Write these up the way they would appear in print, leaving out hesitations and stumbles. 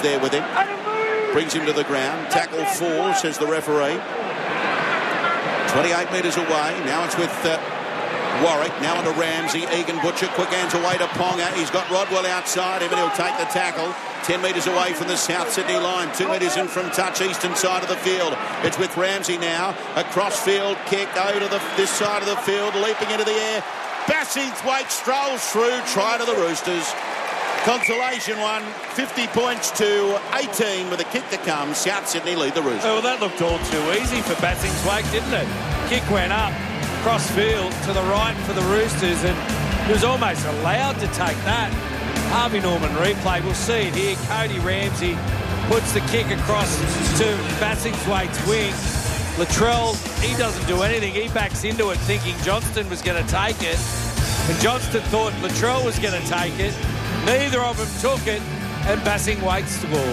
there with him. Brings him to the ground. Tackle 4, says the referee. 28 metres away. Now it's with Warwick. Now into Ramsey. Egan Butcher. Quick hands away to Ponga. He's got Rodwell outside him and he'll take the tackle. 10 metres away from the South Sydney line. 2 metres in from touch, eastern side of the field. It's with Ramsey now. A cross-field kick over to this side of the field. Leaping into the air. Bassingthwaite strolls through. Try to the Roosters. Consolation one, 50 points to 18 with a kick to come. South Sydney lead the Roosters. Oh, well, that looked all too easy for Bassingthwaite, didn't it? Kick went up, cross field to the right for the Roosters, and he was almost allowed to take that. Harvey Norman replay, we'll see it here. Cody Ramsey puts the kick across to Bassingthwaite's wing. Latrell, he doesn't do anything. He backs into it thinking Johnston was going to take it. And Johnston thought Latrell was going to take it. Neither of them took it, and Bassingthwaite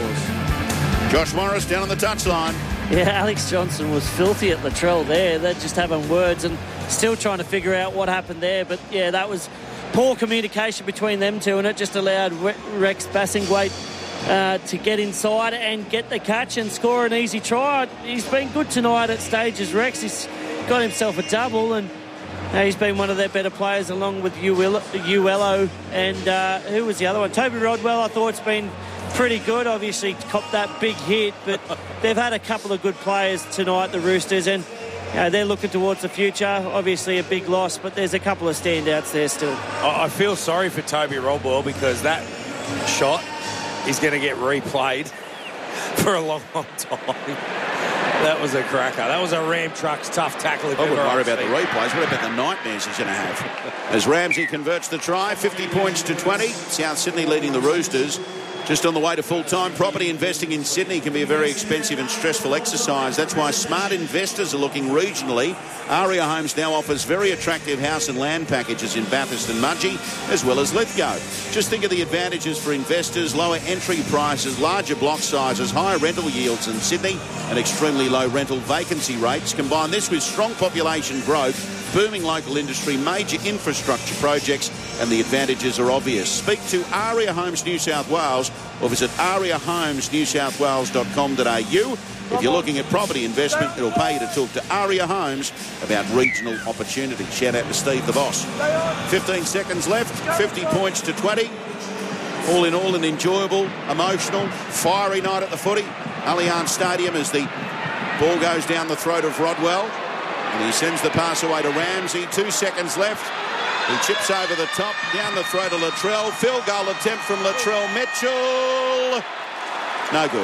scores. Josh Morris down on the touchline. Yeah, Alex Johnson was filthy at Latrell there. They're just having words and still trying to figure out what happened there. But, yeah, that was poor communication between them two, and it just allowed Rex Bassingthwaite to get inside and get the catch and score an easy try. He's been good tonight at stages, Rex. He's got himself a double, and he's been one of their better players along with Uello and who was the other one? Toby Rodwell, I thought it's been pretty good. Obviously copped that big hit, but they've had a couple of good players tonight, the Roosters, and they're looking towards the future. Obviously a big loss, but there's a couple of standouts there still. I feel sorry for Toby Rodwell because that shot is going to get replayed for a long, long time. That was a cracker. That was a Ram Trucks tough tackle. I wouldn't worry about the replays. What about the nightmares he's going to have? As Ramsey converts the try, 50 points to 20. South Sydney leading the Roosters. Just on the way to full-time. Property investing in Sydney can be a very expensive and stressful exercise. That's why smart investors are looking regionally. Aria Homes now offers very attractive house and land packages in Bathurst and Mudgee, as well as Lithgow. Just think of the advantages for investors: lower entry prices, larger block sizes, higher rental yields in Sydney, and extremely low rental vacancy rates. Combine this with strong population growth, booming local industry, major infrastructure projects, and the advantages are obvious. Speak to Aria Homes New South Wales or visit ariahomesnewsouthwales.com.au. If you're looking at property investment, it'll pay you to talk to Aria Homes about regional opportunities. Shout out to Steve the Boss. 15 seconds left, 50 points to 20. All in all, an enjoyable, emotional, fiery night at the footy. Allianz Stadium as the ball goes down the throat of Rodwell. And he sends the pass away to Ramsey. 2 seconds left. He chips over the top, down the throat of Latrell. Field goal attempt from Latrell Mitchell. No good.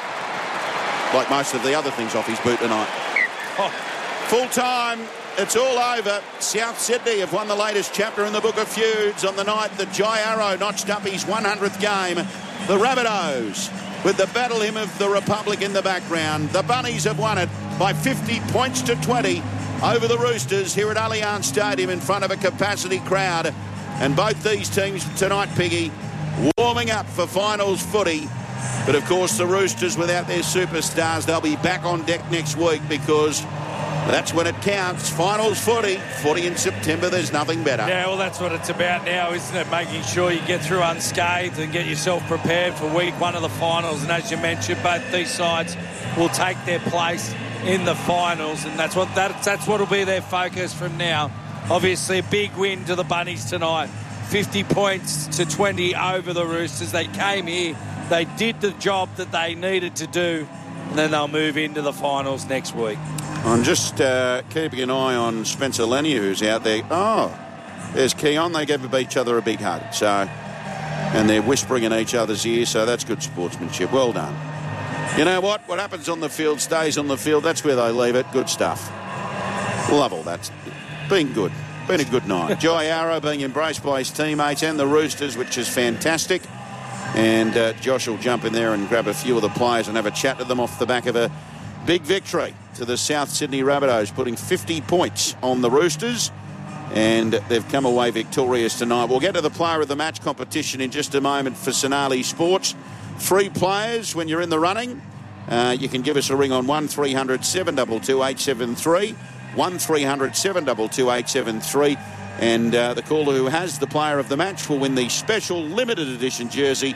Like most of the other things off his boot tonight. Full time. It's all over. South Sydney have won the latest chapter in the Book of Feuds on the night that Jai Arrow notched up his 100th game. The Rabbitohs, with the battle hymn of the Republic in the background. The Bunnies have won it by 50 points to 20 over the Roosters here at Allianz Stadium in front of a capacity crowd. And both these teams tonight, Piggy, warming up for finals footy. But of course the Roosters, without their superstars, they'll be back on deck next week because that's when it counts. Finals footy in September. There's nothing better. Yeah, well, that's what it's about now, isn't it? Making sure you get through unscathed and get yourself prepared for week one of the finals. And as you mentioned, both these sides will take their place in the finals, and that's what will be their focus from now. Obviously, a big win to the Bunnies tonight. 50 points to 20 over the Roosters. They came here, they did the job that they needed to do, and then they'll move into the finals next week. I'm just keeping an eye on Spencer Lanier, who's out there. Oh, there's Keon. They gave each other a big hug. And they're whispering in each other's ear, so that's good sportsmanship. Well done. You know what? What happens on the field stays on the field. That's where they leave it. Good stuff. Love all that. Been good. Been a good night. Jai Arrow being embraced by his teammates and the Roosters, which is fantastic. And Josh will jump in there and grab a few of the players and have a chat to them off the back of a big victory to the South Sydney Rabbitohs, putting 50 points on the Roosters. And they've come away victorious tonight. We'll get to the player of the match competition in just a moment for Sonali Sports. 3 players when you're in the running. You can give us a ring on 1300 722 873. 1300 722 873. And the caller who has the player of the match will win the special limited edition jersey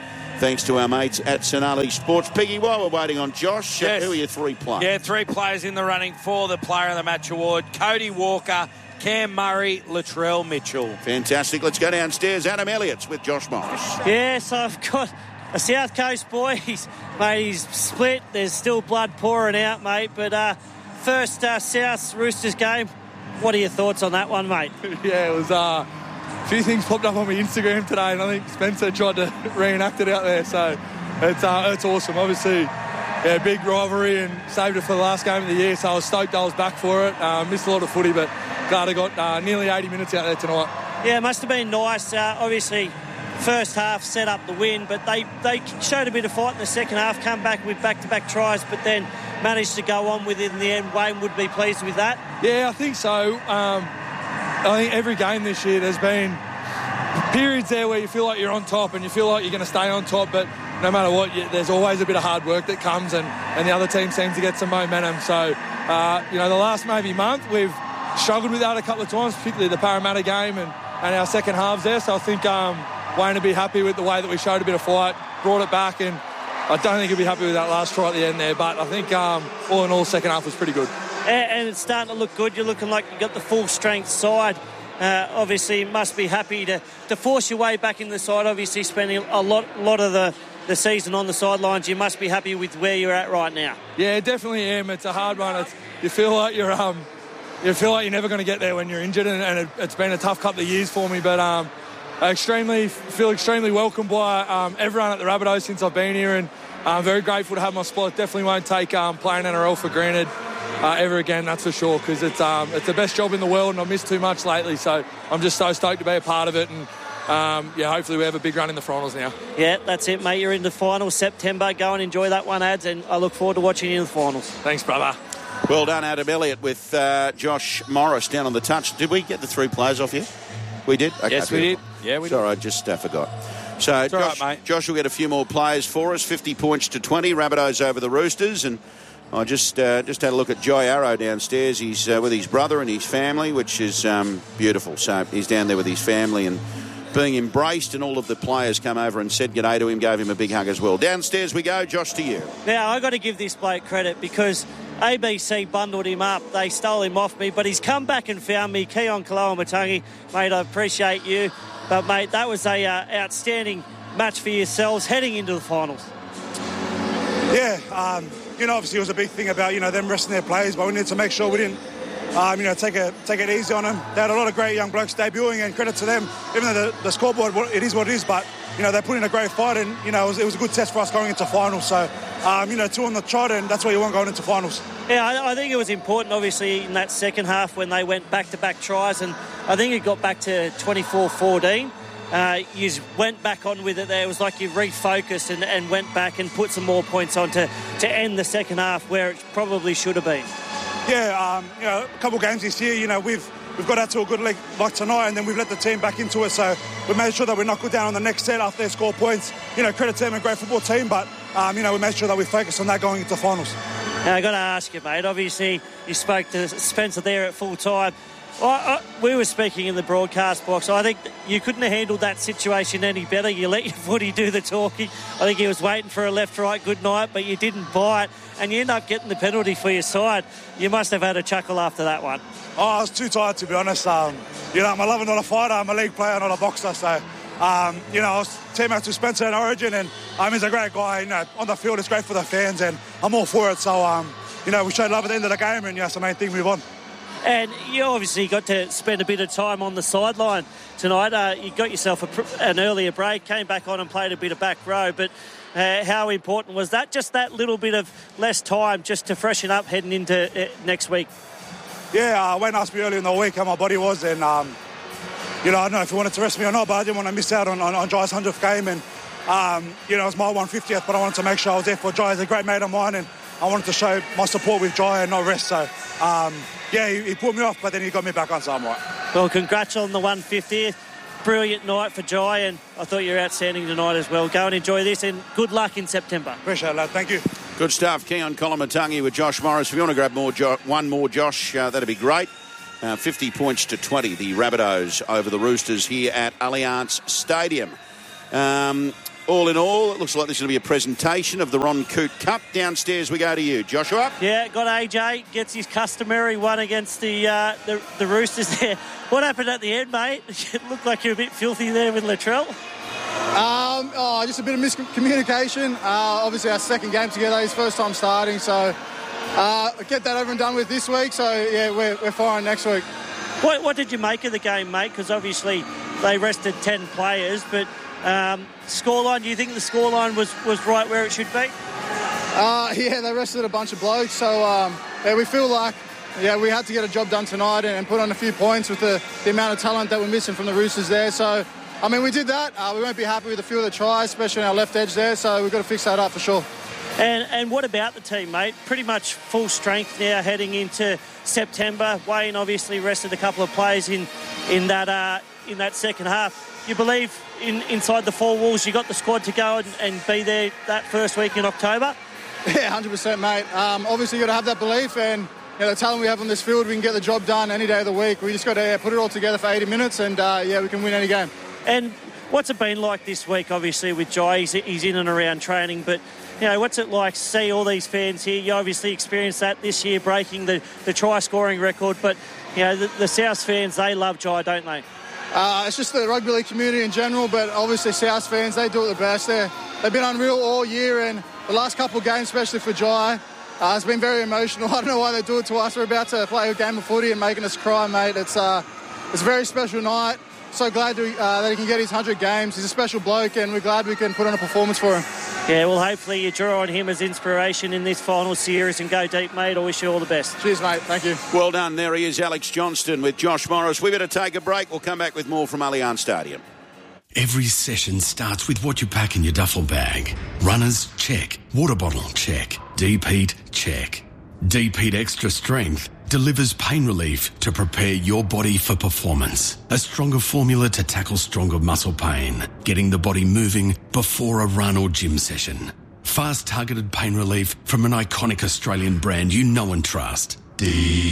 thanks to our mates at Sonali Sports. Piggy, while we're waiting on Josh, Yes. who are your three players? Yeah, 3 players in the running for the Player of the Match award. Cody Walker, Cam Murray, Latrell Mitchell. Fantastic. Let's go downstairs. Adam Elliott's with Josh Morris. Yes, I've got a South Coast boy. He's split. There's still blood pouring out, mate. But first South Roosters game, what are your thoughts on that one, mate? Yeah, it was a few things popped up on my Instagram today, and I think Spencer tried to reenact it out there. So it's awesome. Obviously, yeah, big rivalry, and saved it for the last game of the year. So I was stoked I was back for it. Missed a lot of footy, but glad I got nearly 80 minutes out there tonight. Yeah, it must have been nice. Obviously, first half set up the win, but they showed a bit of fight in the second half, come back with back-to-back tries, but then managed to go on with it in the end. Wayne would be pleased with that. Yeah, I think so. I think every game this year there's been periods there where you feel like you're on top and you feel like you're going to stay on top, but no matter what, there's always a bit of hard work that comes, and the other team seems to get some momentum. So, the last maybe month we've struggled with that a couple of times, particularly the Parramatta game and our second halves there. So I think Wayne will be happy with the way that we showed a bit of fight, brought it back, and I don't think he'll be happy with that last try at the end there. But I think all in all, second half was pretty good. And it's starting to look good. You're looking like you've got the full strength side. Obviously, you must be happy to force your way back in the side. Obviously, spending a lot of the season on the sidelines. You must be happy with where you're at right now. Yeah, definitely am. It's a hard one. You feel like you're never going to get there when you're injured, and it's been a tough couple of years for me. But I feel extremely welcomed by everyone at the Rabbitohs since I've been here, and I'm very grateful to have my spot. Definitely won't take playing NRL for granted ever again, that's for sure, because it's the best job in the world, and I've missed too much lately. So I'm just so stoked to be a part of it, and hopefully we have a big run in the finals now. Yeah, that's it, mate. You're in the finals September. Go and enjoy that one, Ads, and I look forward to watching you in the finals. Thanks, brother. Well done, Adam Elliott, with Josh Morris down on the touch. Did we get the 3 players off you? We did? Okay, yes, we did. Yeah, we did. Sorry, I just forgot. So Josh, right, mate. Josh will get a few more players for us. 50 points to 20. Rabbitohs over the Roosters. And I just had a look at Jai Arrow downstairs. He's with his brother and his family, which is beautiful. So he's down there with his family and being embraced, and all of the players come over and said g'day to him, gave him a big hug as well. Downstairs we go. Josh, to you. Now, I've got to give this bloke credit because ABC bundled him up. They stole him off me, but he's come back and found me. Keon Kaloamatangi, mate, I appreciate you. But, mate, that was a outstanding match for yourselves heading into the finals. Yeah, obviously it was a big thing about, them resting their players, but we needed to make sure we didn't, take it easy on them. They had a lot of great young blokes debuting, and credit to them, even though the scoreboard, it is what it is, but, they put in a great fight, and, it was a good test for us going into finals. So, 2 on the trot, and that's what you want going into finals. Yeah, I think it was important, obviously, in that second half when they went back-to-back tries, and I think it got back to 24-14. You went back on with it there. It was like you refocused and went back and put some more points on to end the second half where it probably should have been. Yeah, a couple of games this year, we've got out to a good league like tonight, and then we've let the team back into it. So we made sure that we knock it down on the next set after they score points. Credit to them, a great football team, but, we made sure that we focus on that going into finals. Now, I've got to ask you, mate, obviously you spoke to Spencer there at full time. We were speaking in the broadcast box. I think you couldn't have handled that situation any better. You let your footy do the talking. I think he was waiting for a left-right good night, but you didn't buy it, and you end up getting the penalty for your side. You must have had a chuckle after that one. Oh, I was too tired, to be honest. I'm a lover, not a fighter. I'm a league player, not a boxer. So, I was teammates with Spencer in Origin, and he's a great guy. On the field, it's great for the fans, and I'm all for it. So, we showed love at the end of the game, and that's the main thing. Move on. And you obviously got to spend a bit of time on the sideline tonight. You got yourself an earlier break, came back on and played a bit of back row. But how important was that? Just that little bit of less time just to freshen up heading into next week? Yeah, Wayne asked me earlier in the week how my body was. And, I don't know if he wanted to rest me or not, but I didn't want to miss out on Jai's 100th game. And, it was my 150th, but I wanted to make sure I was there for Jai. He's a great mate of mine, and I wanted to show my support with Jai and not rest. So, he put me off, but then he got me back on, so I'm right. Well, congrats on the 150th. Brilliant night for Jai, and I thought you were outstanding tonight as well. Go and enjoy this, and good luck in September. Appreciate it, lad. Thank you. Good stuff. Keon Koloamatangi with Josh Morris. If you want to grab one more, Josh, that'd be great. 50 points to 20, the Rabbitohs over the Roosters here at Allianz Stadium. All in all, it looks like this is going to be a presentation of the Ron Coote Cup. Downstairs we go to you, Joshua. Yeah, got AJ, gets his customary one against the Roosters there. What happened at the end, mate? It looked like you were a bit filthy there with Latrell. Just a bit of miscommunication. Obviously, our second game together, his first time starting, so get that over and done with this week. So, yeah, we're firing next week. What did you make of the game, mate? Because obviously they rested 10 players, but scoreline, do you think the scoreline was right where it should be? Yeah, they rested a bunch of blokes, so we feel like we had to get a job done tonight and put on a few points with the amount of talent that we're missing from the Roosters there. So, I mean, we did that. We won't be happy with a few of the tries, especially on our left edge there, so we've got to fix that up for sure. And what about the team, mate? Pretty much full strength now heading into September. Wayne obviously rested a couple of players in that second half. You believe inside the four walls you got the squad to go and be there that first week in October? Yeah, 100%, mate. Obviously, you've got to have that belief, and the talent we have on this field, we can get the job done any day of the week. We just got to put it all together for 80 minutes, and we can win any game. And what's it been like this week? Obviously, with Jai, he's in and around training, but what's it like to see all these fans here? You obviously experienced that this year, breaking the try-scoring record, but the South fans, they love Jai, don't they? It's just the rugby league community in general, but obviously South fans, they do it the best. They've been unreal all year, and the last couple of games, especially for Jai, it's been very emotional. I don't know why they do it to us. We're about to play a game of footy and making us cry, mate. It's a very special night. So glad that he can get his 100 games. He's a special bloke, and we're glad we can put on a performance for him. Yeah, well, hopefully you draw on him as inspiration in this final series and go deep, mate. I wish you all the best. Cheers, mate. Thank you. Well done. There he is, Alex Johnston with Josh Morris. We better take a break. We'll come back with more from Allianz Stadium. Every session starts with what you pack in your duffel bag. Runners, check. Water bottle, check. Deep heat, check. Deep Heat Extra Strength delivers pain relief to prepare your body for performance. A stronger formula to tackle stronger muscle pain, getting the body moving before a run or gym session. Fast targeted pain relief from an iconic Australian brand you know and trust. Deep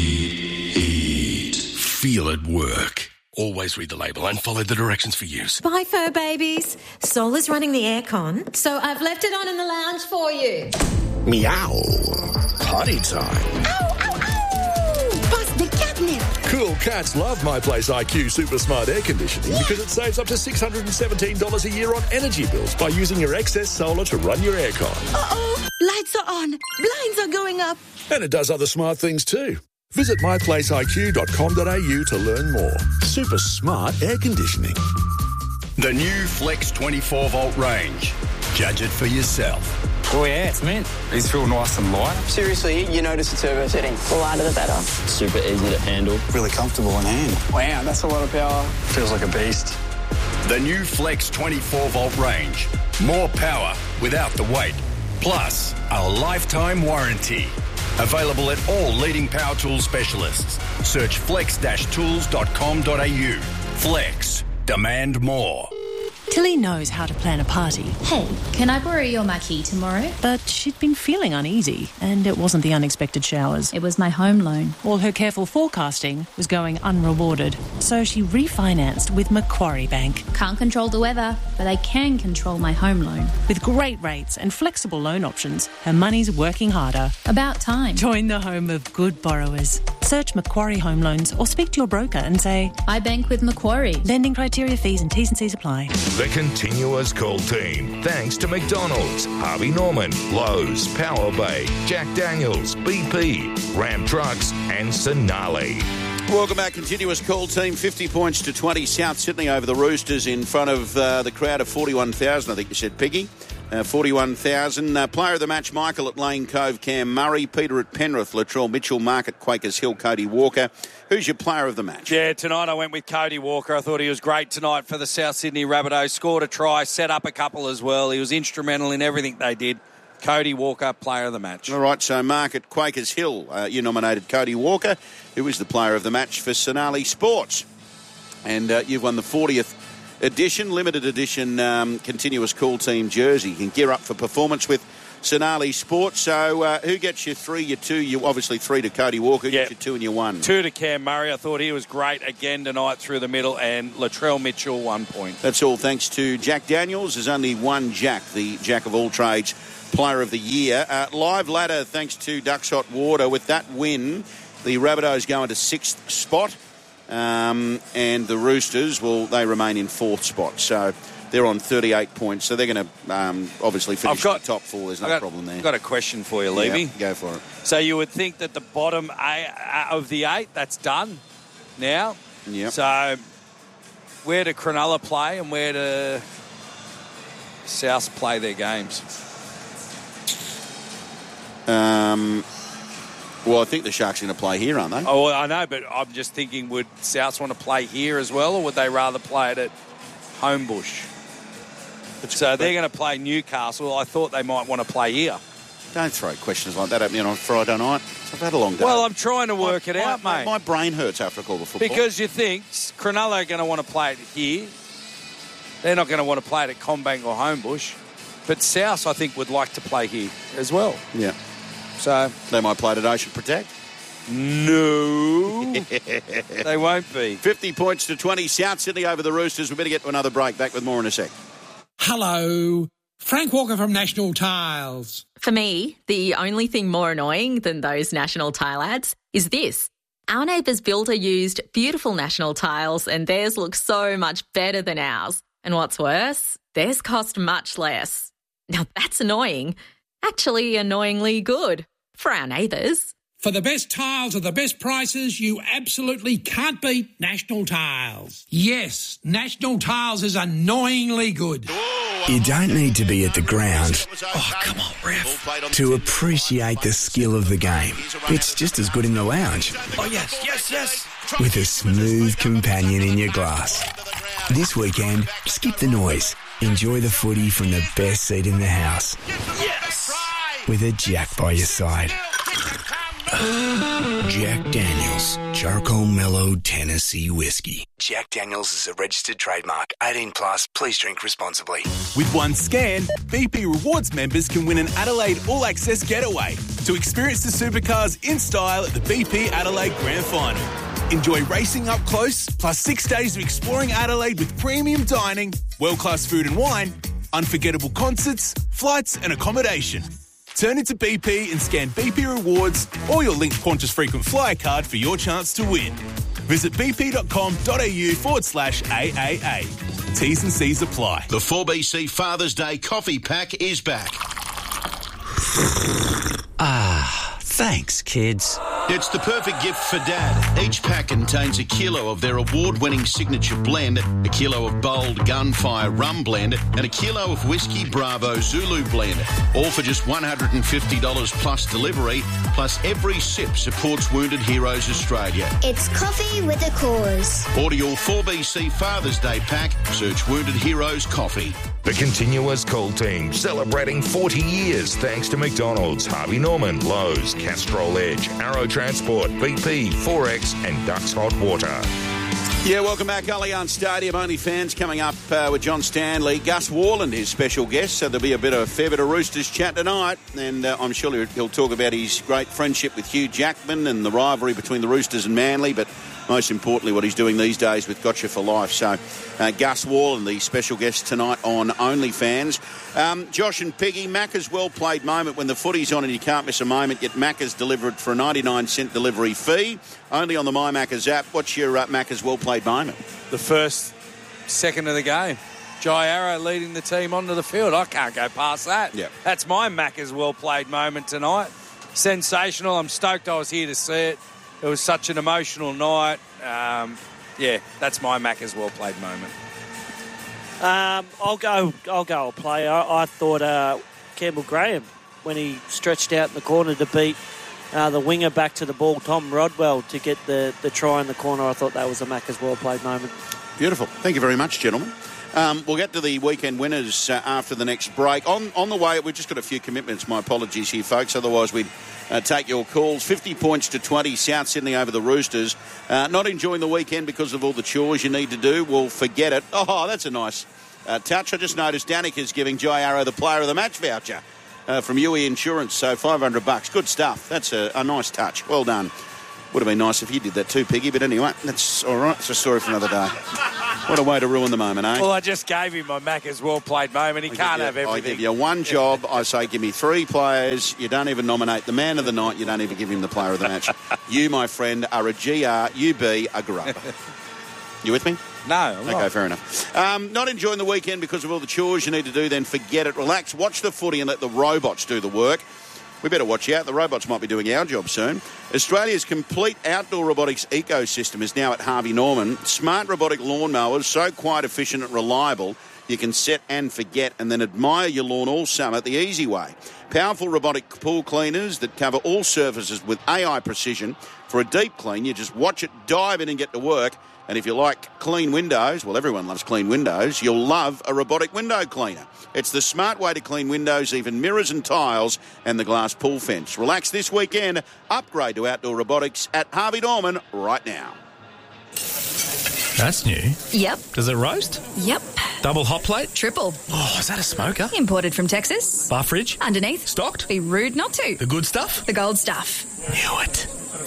Heat. Feel it work. Always read the label and follow the directions for use. Bye, fur babies. Sol is running the aircon, so I've left it on in the lounge for you. Meow. Potty time. Ow, ow, ow! Bust the catnip. Cool cats love My Place IQ Super Smart Air Conditioning because it saves up to $617 a year on energy bills by using your excess solar to run your aircon. Uh-oh. Lights are on. Blinds are going up. And it does other smart things too. Visit myplaceiq.com.au to learn more. Super smart air conditioning. The new Flex 24-volt range. Judge it for yourself. Oh yeah, it's mint. These feel nice and light. Seriously, you notice the turbo setting. The lighter the better. Super easy to handle. Really comfortable in hand. Wow, that's a lot of power. Feels like a beast. The new Flex 24-volt range. More power without the weight. Plus, a lifetime warranty. Available at all leading power tool specialists. Search flex-tools.com.au. Flex. Demand more. Tilly knows how to plan a party. Hey, can I borrow your marquee tomorrow? But she'd been feeling uneasy, and it wasn't the unexpected showers. It was my home loan. All her careful forecasting was going unrewarded, so she refinanced with Macquarie Bank. Can't control the weather, but I can control my home loan. With great rates and flexible loan options, her money's working harder. About time. Join the home of good borrowers. Search Macquarie Home Loans or speak to your broker and say, I bank with Macquarie. Lending criteria, fees and T's and C's apply. The continuous call team. Thanks to McDonald's, Harvey Norman, Lowe's, Power Bay, Jack Daniels, BP, Ram Trucks and Sonali. Welcome back. Continuous call team. 50 points to 20. South Sydney over the Roosters in front of the crowd of 41,000, I think you said, Piggy. 41,000. Player of the match, Michael at Lane Cove, Cam Murray. Peter at Penrith, Latrell Mitchell. Mark at Quakers Hill, Cody Walker. Who's your player of the match? Yeah, tonight I went with Cody Walker. I thought he was great tonight for the South Sydney Rabbitohs. Scored a try, set up a couple as well. He was instrumental in everything they did. Cody Walker, player of the match. All right, so Mark at Quakers Hill, you nominated Cody Walker, who was the player of the match for Sonali Sports. And you've won the 40th edition, limited edition continuous call team jersey. You can gear up for performance with Sonali Sports. So who gets you 3, your 2, you obviously 3 to Cody Walker, gets you 2 and your 1? 2 to Cam Murray. I thought he was great again tonight through the middle, and Latrell Mitchell 1 point. That's all thanks to Jack Daniels. There's only one Jack, the Jack of all trades, Player of the Year. Live ladder thanks to Ducks Hot Water. With that win, the Rabbitohs go into 6th spot, and the Roosters, well, they remain in 4th spot. So they're on 38 points. So they're going to obviously finish in the top 4. There's no problem there. I've got a question for you, Levy. Yep, go for it. So you would think that the bottom of the 8, that's done now? Yep. So where do Cronulla play and where do South play their games? Well, I think the Sharks are going to play here, aren't they? Oh, I know, but I'm just thinking, would South want to play here as well, or would they rather play it at Homebush? So they're going to play Newcastle. I thought they might want to play here. Don't throw questions like that at me on Friday night. I've had a long day. Well, I'm trying to work it out, mate. My brain hurts after I call the football. Because you think Cronulla are going to want to play it here. They're not going to want to play it at Combank or Homebush. But South, I think, would like to play here as well. Yeah. So they might play it at Ocean Protect. No. They won't be. 50 points to 20. South Sydney over the Roosters. We better get to another break. Back with more in a sec. Hello. Frank Walker from National Tiles. For me, the only thing more annoying than those National Tile ads is this. Our neighbour's builder used beautiful National Tiles and theirs looks so much better than ours. And what's worse, theirs cost much less. Now that's annoying. Actually annoyingly good for our neighbours. For the best tiles at the best prices, you absolutely can't beat National Tiles. Yes, National Tiles is annoyingly good. You don't need to be at the ground to appreciate the skill of the game. It's just as good in the lounge. Oh, yes. With a smooth companion in your glass. This weekend, skip the noise. Enjoy the footy from the best seat in the house. Yes! With a Jack by your side. Jack Daniels, Charcoal Mellow Tennessee Whiskey. Jack Daniels is a registered trademark. 18 plus. Please drink responsibly. With one scan, BP Rewards members can win an Adelaide All Access getaway to experience the supercars in style at the BP Adelaide Grand Final. Enjoy racing up close, plus 6 days of exploring Adelaide with premium dining, world-class food and wine, unforgettable concerts, flights and accommodation. Turn into BP and scan BP Rewards or your linked Qantas frequent flyer card for your chance to win. Visit bp.com.au/AAA. T's and C's apply. The 4BC Father's Day Coffee Pack is back. Thanks, kids. It's the perfect gift for Dad. Each pack contains a kilo of their award-winning signature blend, a kilo of bold Gunfire Rum Blend, and a kilo of Whiskey Bravo Zulu Blend. All for just $150 plus delivery, plus every sip supports Wounded Heroes Australia. It's coffee with a cause. Order your 4BC Father's Day pack. Search Wounded Heroes Coffee. The Continuous Cool Team, celebrating 40 years thanks to McDonald's, Harvey Norman, Lowe's, Castrol Edge, Arrow Transport, BP, Forex and Ducks Hot Water. Yeah, welcome back. Allianz Stadium. Only fans coming up with John Stanley. Gus Worland is special guest, so there'll be a fair bit of Roosters chat tonight. And I'm sure he'll talk about his great friendship with Hugh Jackman and the rivalry between the Roosters and Manly, but most importantly what he's doing these days with Gotcha for Life. So Gus Worland, the special guest tonight on OnlyFans. Josh and Peggy, Macca's well-played moment when the footy's on and you can't miss a moment, yet Macca's delivered for a 99-cent delivery fee. Only on the My Macca's app. What's your Macca's well-played moment? The first second of the game. Jai Arrow leading the team onto the field. I can't go past that. Yep. That's my Macca's well-played moment tonight. Sensational. I'm stoked I was here to see it. It was such an emotional night. That's my Macca's well-played moment. I'll go a play. I thought Campbell Graham, when he stretched out in the corner to beat the winger back to the ball, Tom Rodwell, to get the try in the corner, I thought that was a Macca's well-played moment. Beautiful. Thank you very much, gentlemen. We'll get to the weekend winners after the next break. On the way, we've just got a few commitments. My apologies here, folks. Otherwise, we'd take your calls. 50 points to 20, South Sydney over the Roosters. Not enjoying the weekend because of all the chores you need to do? Well, forget it. Oh, that's a nice touch. I just noticed Danik is giving Jai Arrow the player of the match voucher. from UE Insurance. So $500. Good stuff. That's a nice touch. Well done. Would have been nice if you did that too, Piggy. But anyway, that's all right. It's a story for another day. What a way to ruin the moment, eh? Well, I just gave him my Macca's well-played moment. He can't have everything. I give you one job. I say give me 3 players. You don't even nominate the man of the night. You don't even give him the player of the match. You, my friend, are a GR. You be a grubber. You with me? No, I'm okay, not. fair enough. Not enjoying the weekend because of all the chores you need to do, then forget it. Relax, watch the footy and let the robots do the work. We better watch out. The robots might be doing our job soon. Australia's complete outdoor robotics ecosystem is now at Harvey Norman. Smart robotic lawnmowers, so quiet, efficient and reliable, you can set and forget and then admire your lawn all summer the easy way. Powerful robotic pool cleaners that cover all surfaces with AI precision. For a deep clean, you just watch it, dive in and get to work. And if you like clean windows, well, everyone loves clean windows, you'll love a robotic window cleaner. It's the smart way to clean windows, even mirrors and tiles, and the glass pool fence. Relax this weekend. Upgrade to outdoor robotics at Harvey Norman right now. That's new. Yep. Does it roast? Yep. Double hot plate? Triple. Oh, is that a smoker? Imported from Texas. Bar fridge? Underneath. Stocked? Be rude not to. The good stuff? The gold stuff. Knew it.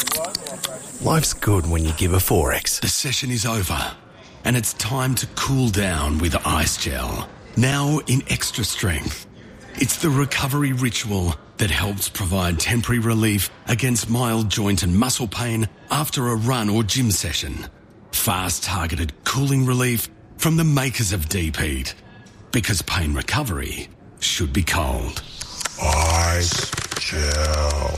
Life's good when you give a Forex. The session is over, and it's time to cool down with Ice Gel. Now in extra strength. It's the recovery ritual that helps provide temporary relief against mild joint and muscle pain after a run or gym session. Fast targeted cooling relief from the makers of Deep Heat. Because pain recovery should be cold. Ice Gel.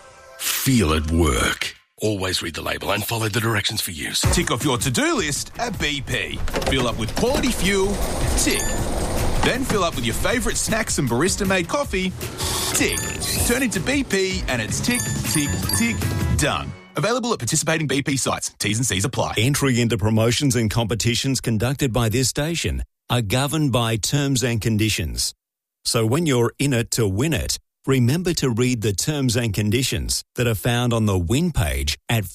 Feel it work. Always read the label and follow the directions for use. Tick off your to-do list at BP. Fill up with quality fuel. Tick. Then fill up with your favourite snacks and barista-made coffee. Tick. Turn into BP and it's tick, tick, tick, done. Available at participating BP sites. T's and C's apply. Entry into promotions and competitions conducted by this station are governed by terms and conditions. So when you're in it to win it, remember to read the terms and conditions that are found on the win page at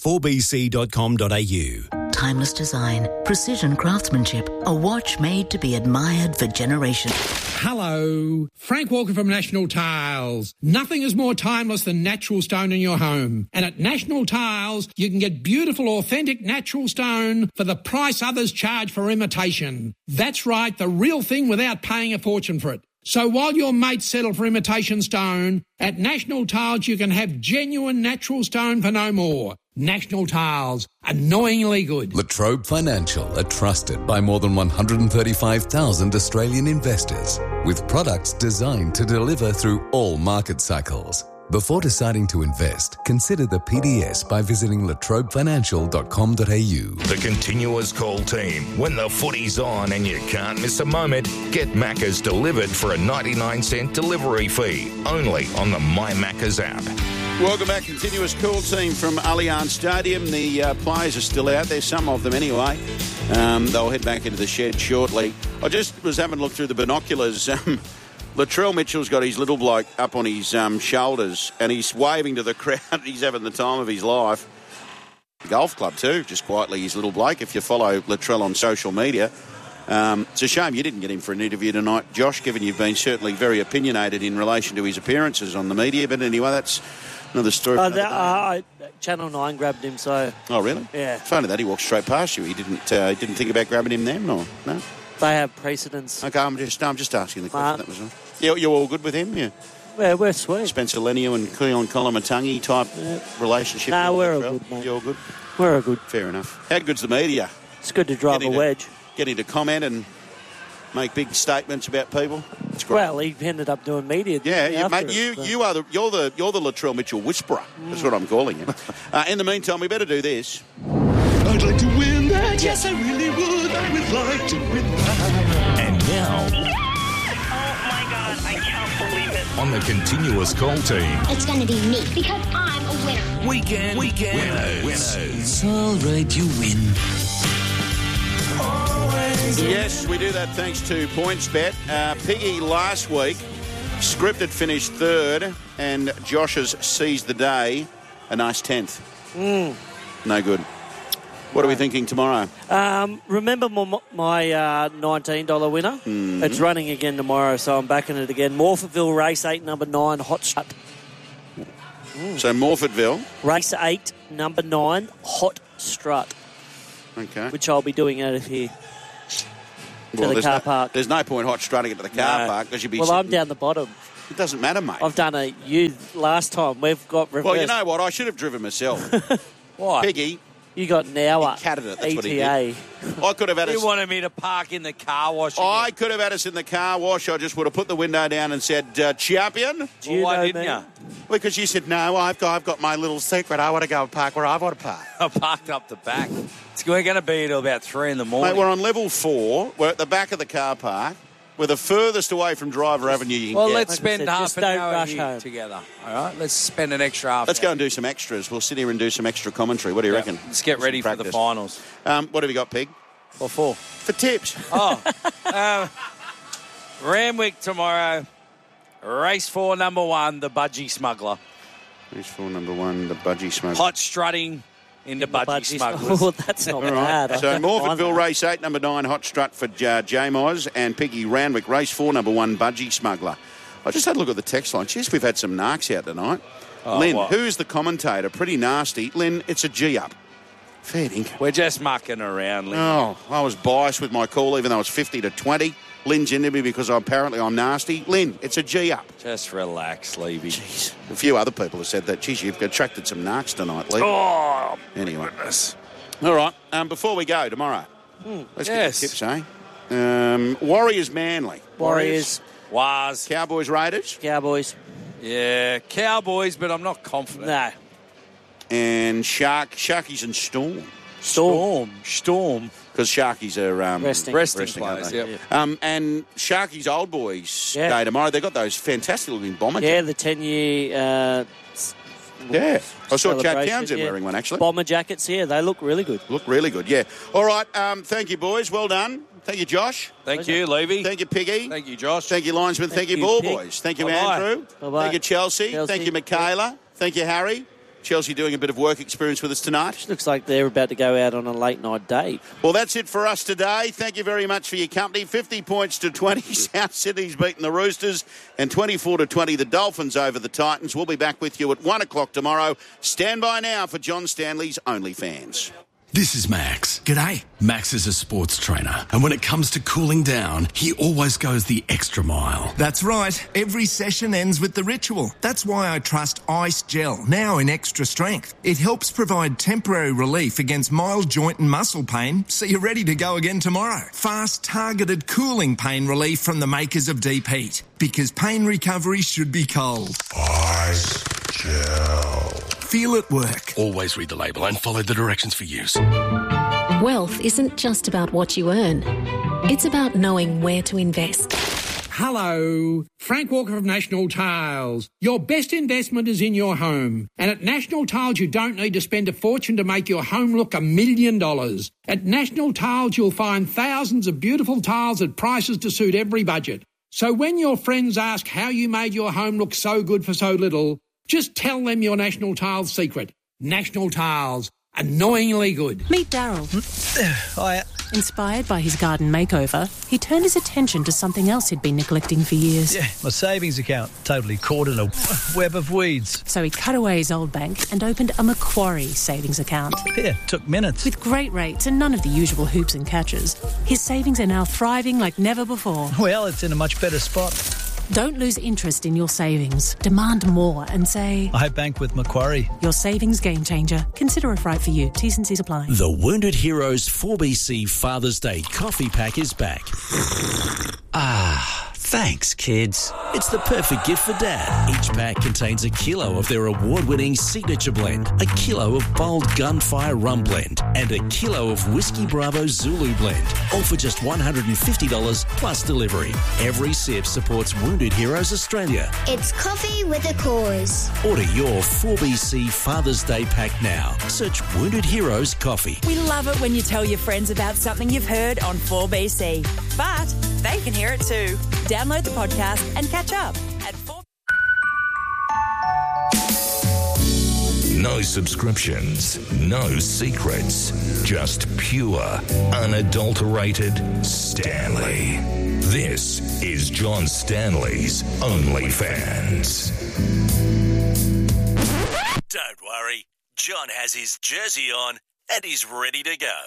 4bc.com.au. Timeless design, precision craftsmanship, a watch made to be admired for generations. Hello, Frank Walker from National Tiles. Nothing is more timeless than natural stone in your home. And at National Tiles, you can get beautiful, authentic natural stone for the price others charge for imitation. That's right, the real thing without paying a fortune for it. So while your mates settle for imitation stone, at National Tiles you can have genuine natural stone for no more. National Tiles, annoyingly good. Latrobe Financial are trusted by more than 135,000 Australian investors with products designed to deliver through all market cycles. Before deciding to invest, consider the PDS by visiting latrobefinancial.com.au. The continuous call team. When the footy's on and you can't miss a moment, get Macca's delivered for a 99-cent delivery fee. Only on the My Macca's app. Welcome back, continuous call team from Allianz Stadium. The players are still out there, some of them anyway. They'll head back into the shed shortly. I just was having a look through the binoculars. Latrell Mitchell's got his little bloke up on his shoulders and he's waving to the crowd. He's having the time of his life. Golf club too, just quietly, his little bloke, if you follow Latrell on social media. It's a shame you didn't get him for an interview tonight, Josh, given you've been certainly very opinionated in relation to his appearances on the media. But anyway, that's another story. Channel 9 grabbed him, so... Oh, really? Yeah. Funny that he walked straight past you. He didn't think about grabbing him then, or no? They have precedence. Okay, I'm just asking the question. That was all. You're all good with him, yeah? Yeah, we're sweet. Spencer Lenio and Keon Kolomatangi type relationship. No, we're all good, mate. You're all good? We're all good. Fair enough. How good's the media? It's good to drive a wedge. Getting to comment and make big statements about people. It's great. Well, he ended up doing media. Yeah, mate. You're the Latrell Mitchell whisperer. That's what I'm calling you. In the meantime, we better do this. I'd like to win that. Yes, I really would. I would like to win that. And now, Oh my God, I can't believe it. on the continuous call team, It's going to be me because I'm a winner. Weekend winners. All right, you win. Yes, we do that thanks to PointsBet. Piggy last week, scripted finished third, and Josh has seized the day, a nice 10th. No good. What are we thinking tomorrow? Remember my $19 winner? Mm-hmm. It's running again tomorrow, so I'm backing it again. Morphettville Race 8, number 9, Hot Strut. So Morphettville. Race 8, number 9, Hot Strut. Okay. Which I'll be doing out of here. Well, to the car park. There's no point hot strutting it to the car park because you'd be. Well, I'm down the bottom. It doesn't matter, mate. I've done a last time. We've got reversed. Well, you know what? I should have driven myself. Why? Piggy. You got an hour. He catted it. That's ETA. what he did. I could have had You wanted me to park in the car wash again. I could have had us in the car wash. I just would have put the window down and said, champion. Well, why didn't you? Because you said, no, I've got my little secret. I want to go and park where I want to park. I parked up the back. We're going to be till about 3 in the morning. Mate, we're on level 4. We're at the back of the car park. We're the furthest away from Driver Avenue you can get. Well, let's spend said, half an hour rush here home. together. All right? Let's spend an extra half Let's hour. go and do some extras. We'll sit here and do some extra commentary. What do you reckon? Let's get ready for the finals. What have you got, Pig? What for? For tips. Randwick tomorrow. Race 4, number 1, the Budgie Smuggler. Race 4, number 1, the Budgie Smuggler. Hot strutting into Budgie Smugglers. Oh, that's not All bad. right. So Morphettville Race 8, number 9, Hot Strut for J-Moz, and Piggy Randwick Race 4, number 1, Budgie Smuggler. I just had a look at the text line. Jeez, we've had some narcs out tonight. Lynn, what? who's the commentator? Pretty nasty. Lynn, it's a G-up. Fair dinkum. We're just mucking around, Lynn. Oh, I was biased with my call, even though it's 50-20. Lynn's into me because apparently I'm nasty. Lynn, it's a G-up. Just relax, Levy. Jeez. A few other people have said that. Jeez, you've attracted some narcs tonight, Lee. Oh, anyway. Goodness. All right. Before we go tomorrow, let's get the tips, eh? Warriors Manly. Warriors. Was. Cowboys Raiders. Cowboys. Yeah, Cowboys, but I'm not confident. No. And Sharkies and Storm. Storm. Because Sharkies are resting players. Yep. And Sharkies Old Boys Day tomorrow. They've got those fantastic looking bomber jackets. Yeah, the 10-year... I saw Chad Townsend wearing one, actually. Bomber jackets, they look really good. Look really good, yeah. All right, thank you, boys. Well done. Thank you, Josh. Thank you, Levy. Thank you, Piggy. Thank you, Josh. Thank you, Linesman. Thank you, Ball Pig. Boys. Thank you, Bye-bye. Andrew. Bye-bye. Thank you, Chelsea. Thank you, Michaela. Thank you, Harry. Chelsea doing a bit of work experience with us tonight. Looks like they're about to go out on a late night date. Well, that's it for us today. Thank you very much for your company. 50 points to 20. South Sydney's beaten the Roosters, and 24-20 the Dolphins over the Titans. We'll be back with you at 1 o'clock tomorrow. Stand by now for John Stanley's OnlyFans. This is Max. G'day. Max is a sports trainer, and when it comes to cooling down, he always goes the extra mile. That's right. Every session ends with the ritual. That's why I trust Ice Gel, now in extra strength. It helps provide temporary relief against mild joint and muscle pain, so you're ready to go again tomorrow. Fast, targeted cooling pain relief from the makers of Deep Heat. Because pain recovery should be cold. Ice Gel. Feel it work. Always read the label and follow the directions for use. Wealth isn't just about what you earn. It's about knowing where to invest. Hello, Frank Walker of National Tiles. Your best investment is in your home. And at National Tiles, you don't need to spend a fortune to make your home look $1 million. At National Tiles, you'll find thousands of beautiful tiles at prices to suit every budget. So when your friends ask how you made your home look so good for so little, just tell them your National Tiles secret. National Tiles. Annoyingly good. Meet Daryl. Hiya. Inspired by his garden makeover, he turned his attention to something else he'd been neglecting for years. Yeah, my savings account. Totally caught in a web of weeds. So he cut away his old bank and opened a Macquarie savings account. Yeah, took minutes. With great rates and none of the usual hoops and catches, his savings are now thriving like never before. Well, it's in a much better spot. Don't lose interest in your savings. Demand more and say, I bank with Macquarie. Your savings game changer. Consider if right for you. T's and C's apply. The Wounded Heroes 4BC Father's Day coffee pack is back. Thanks, kids. It's the perfect gift for Dad. Each pack contains a kilo of their award-winning signature blend, a kilo of bold gunfire rum blend, and a kilo of Whiskey Bravo Zulu blend, all for just $150 plus delivery. Every sip supports Wounded Heroes Australia. It's coffee with a cause. Order your 4BC Father's Day pack now. Search Wounded Heroes Coffee. We love it when you tell your friends about something you've heard on 4BC. But they can hear it too. Download the podcast and catch up at 4. No No subscriptions, no secrets, just pure, unadulterated Stanley. This is John Stanley's OnlyFans. Don't worry, John has his jersey on and he's ready to go.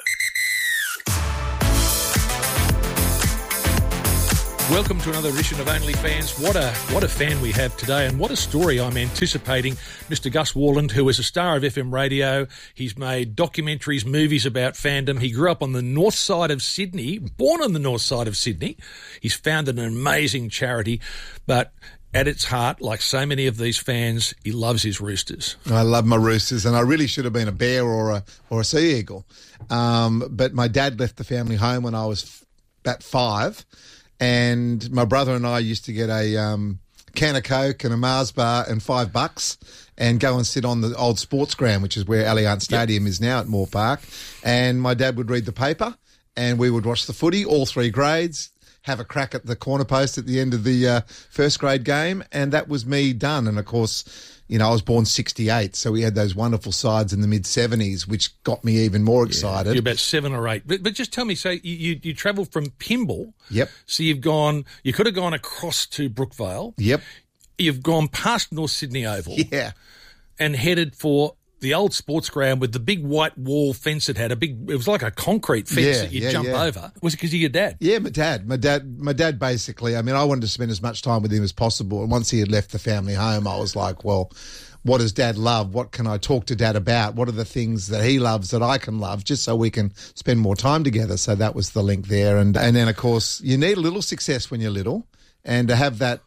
Welcome to another edition of OnlyFans. What a fan we have today, and what a story I'm anticipating. Mr. Gus Worland, who is a star of FM radio. He's made documentaries, movies about fandom. He grew up on the north side of Sydney, born on the north side of Sydney. He's founded an amazing charity, but at its heart, like so many of these fans, he loves his Roosters. I love my Roosters, and I really should have been a bear or a sea eagle. But my dad left the family home when I was about 5. And my brother and I used to get a can of Coke and a Mars bar and $5 and go and sit on the old sports ground, which is where Allianz Stadium is now at Moore Park. And my dad would read the paper and we would watch the footy, all 3 grades, have a crack at the corner post at the end of the first grade game. And that was me done. And, of course, you know, I was born 68, so we had those wonderful sides in the mid-70s, which got me even more excited. You're about 7 or 8. But just tell me, so you travelled from Pymble. Yep. So you could have gone across to Brookvale. Yep. You've gone past North Sydney Oval. Yeah. And headed for the old sports ground with the big white wall fence it had. It was like a concrete fence that you jump over. Was it because of your dad? Yeah, my dad basically, I mean, I wanted to spend as much time with him as possible. And once he had left the family home, I was like, well, what does Dad love? What can I talk to Dad about? What are the things that he loves that I can love, just so we can spend more time together? So that was the link there. And then, of course, you need a little success when you're little, and to have that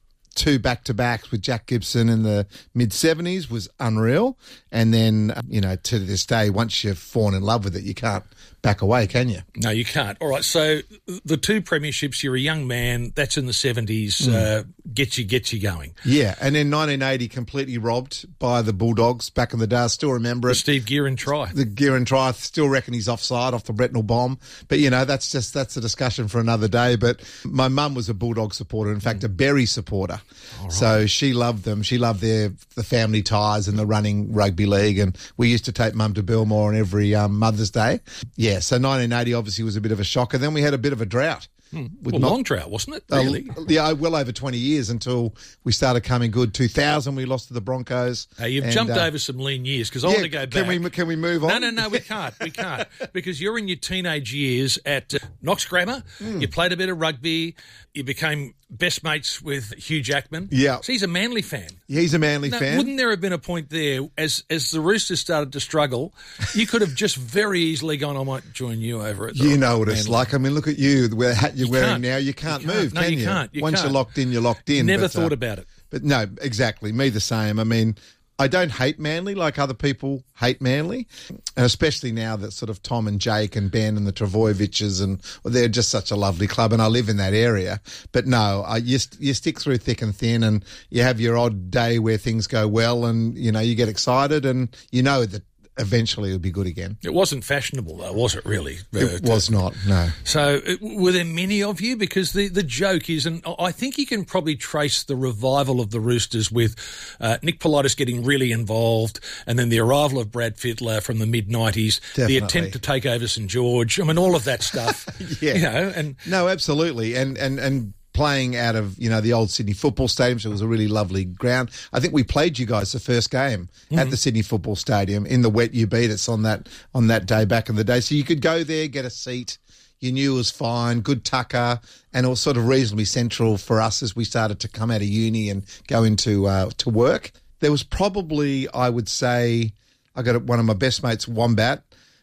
2 back-to-backs with Jack Gibson in the mid-70s was unreal. And then, you know, to this day, once you've fallen in love with it, you can't back away, can you? No, you can't. All right, so the 2 premierships, you're a young man, that's in the 70s, gets you going. Yeah, and then 1980 completely robbed by the Bulldogs back in the day. I still remember it. Steve Gearin try. The Gearin try, I still reckon he's offside off the Bretnell bomb. But, you know, that's a discussion for another day. But my mum was a Bulldog supporter, in fact, a Berry supporter. Right. So she loved them. She loved the family ties and the running rugby league. And we used to take Mum to Belmore on every Mother's Day. Yeah, so 1980 obviously was a bit of a shocker. Then we had a bit of a drought. Long drought, wasn't it, really? Well over 20 years until we started coming good. 2000, we lost to the Broncos. You've jumped over some lean years, because I want to go back. Can we move on? No, we can't. We can't. Because you're in your teenage years at Knox Grammar. You played a bit of rugby. You became best mates with Hugh Jackman. Yeah. So he's a Manly fan. Yeah, he's a Manly fan. Wouldn't there have been a point there, as the Roosters started to struggle, you could have just very easily gone, I might join you over at the You know what it's Manly. like. I mean, look at you, the hat you're wearing now. You can't move, can you? You can't. Once you're locked in, you're locked in. Never thought about it. But no, exactly. Me the same. I mean, I don't hate Manly like other people hate Manly, and especially now that sort of Tom and Jake and Ben and the Travojeviches, and they're just such a lovely club, and I live in that area. But no, you stick through thick and thin, and you have your odd day where things go well, and you know you get excited, and you know that eventually it'll be good again. It wasn't fashionable, though, was it, really? It was not, no. So were there many of you? Because the joke is, and I think you can probably trace the revival of the Roosters with Nick Politis getting really involved, and then the arrival of Brad Fittler from the mid-90s, the attempt to take over St George, I mean, all of that stuff. Yeah. You know, and no, absolutely. And playing out of, you know, the old Sydney Football Stadium, so it was a really lovely ground. I think we played you guys the first game at the Sydney Football Stadium in the wet. You beat us on that day back in the day. So you could go there, get a seat. You knew it was fine, good tucker, and it was sort of reasonably central for us as we started to come out of uni and go into to work. There was probably, I would say, I got one of my best mates, Wombat.